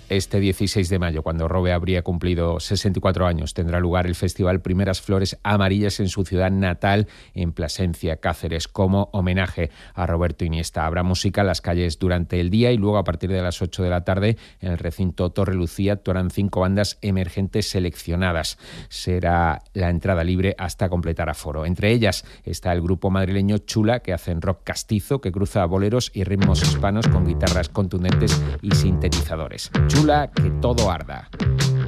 Este 16 de mayo, cuando Robe habría cumplido 64 años, tendrá lugar el festival Primeras Flores Amarillas en su ciudad natal, en Plasencia, Cáceres, como homenaje a Roberto Iniesta. Habrá música en las calles durante el día y luego a partir de las 8 de la tarde en el recinto Torre Lucía actuarán 5 bandas emergentes seleccionadas. Será la entrada libre hasta completar aforo. Entre ellas está el grupo madrileño Chula, que hacen rock castizo, que cruza boleros y ritmos hispanos con guitarras contundentes y sintetizadores. Chula, que todo arda.